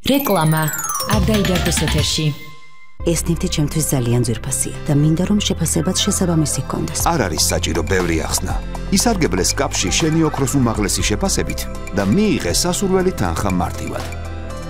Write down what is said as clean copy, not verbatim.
რეკლამა არ დაიდარდეს ეთერში. ეს ნივთი ჩემთვის ძალიან ძვირფასია და მინდა რომ შეფასებაც შესაბამისი ჰქონდეს. არ არის საჭირო ბევრი ახსნა. ისარგებლეს კაფში შენი ოქროს უმაღლესი შეფასებით და მიიღე სასურველი თანხა მარტივად.